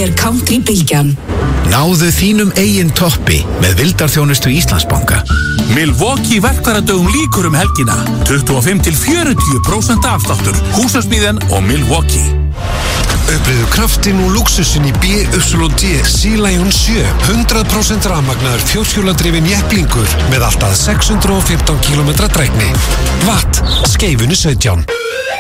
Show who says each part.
Speaker 1: Country-bylgjan.
Speaker 2: Náðu þínum eigin toppi með vildarþjónustu Íslandsbanka.
Speaker 3: Milwaukee verkfæradögum lýkur helgina. 25-40% afsláttur. Húsasmíðan og Milwaukee.
Speaker 4: Upplifðu kraftinn og lúxusinn í BYD Sea Lion 7. 100% rafmagnaður fjórhjóladrifinn jepplingur með allt að 615 km drægni. Watt, Skeifunni 17.